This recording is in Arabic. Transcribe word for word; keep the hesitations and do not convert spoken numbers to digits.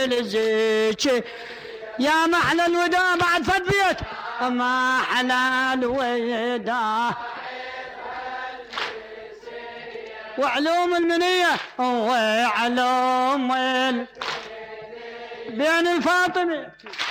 الزيكي يا محلى الوداع بعد فد بيت ما حلى الوداع وعلوم المنية وعلوم بين الفاطمي